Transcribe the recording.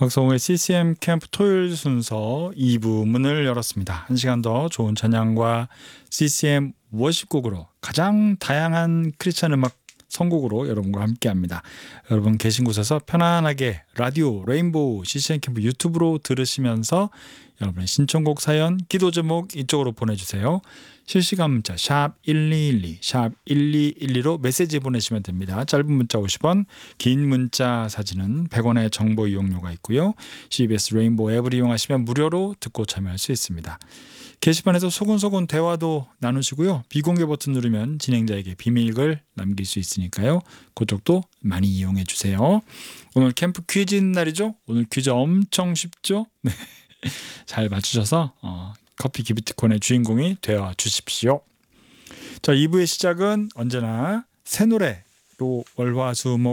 박성우의 CCM 캠프 토요일 순서 2부 문을 열었습니다. 1시간 더 좋은 찬양과 CCM 워십곡으로 가장 다양한 크리스찬 음악 선곡으로 여러분과 함께합니다. 여러분 계신 곳에서 편안하게 라디오 레인보우 CCM 캠프 유튜브로 들으시면서 여러분의 신청곡 사연, 기도 제목 이쪽으로 보내주세요. 실시간 문자 샵 1212, 샵 1212로 메시지 보내시면 됩니다. 짧은 문자 50원, 긴 문자 사진은 100원의 정보 이용료가 있고요. CBS 레인보우 앱을 이용하시면 무료로 듣고 참여할 수 있습니다. 게시판에서 소곤소곤 대화도 나누시고요. 비공개 버튼 누르면 진행자에게 비밀글 남길 수 있으니까요. 그쪽도 많이 이용해 주세요. 오늘 캠프 퀴즈 날이죠. 오늘 퀴즈 엄청 쉽죠? 네. 잘 맞추셔서 커피 기프티콘의 주인공이 되어 주십시오. 자, 2부의 시작은 언제나 새 노래로 월화수목